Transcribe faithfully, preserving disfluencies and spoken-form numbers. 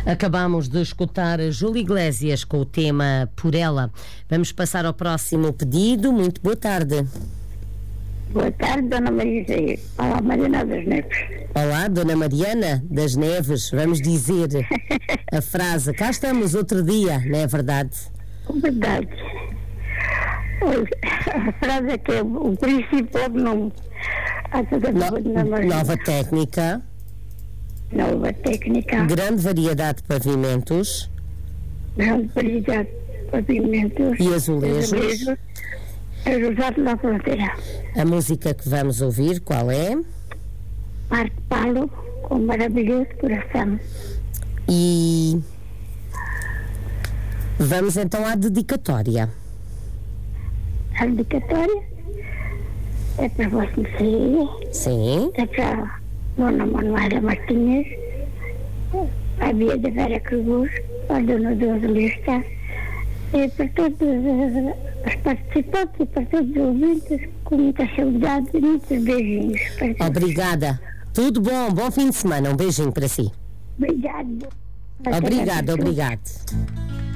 Acabamos de escutar Júlio Iglesias com o tema Por Ela. Vamos passar ao próximo pedido. Muito boa tarde. Boa tarde, Dona Maria. Olá, Mariana das Neves. Olá, Dona Mariana das Neves. Vamos dizer a frase. Cá estamos outro dia, não é verdade? Verdade. A frase é que é o principal nome. No, nova técnica. Nova técnica. Grande variedade de pavimentos. Grande variedade de pavimentos. E azulejos. Cruzado na fronteira. A música que vamos ouvir, qual é? Marco Paulo, com Maravilhoso Coração. E vamos então à dedicatória. A dedicatória é para você. Sim. É para a Dona Manuela Martínez, a Bia de Vera Cruz, a Dona Dona Lista, e para todos os participantes e para todos os ouvintes, com muita saudade e muitos beijinhos. Obrigada. Tudo bom, bom fim de semana. Um beijinho para si. Obrigado. Obrigada, obrigado.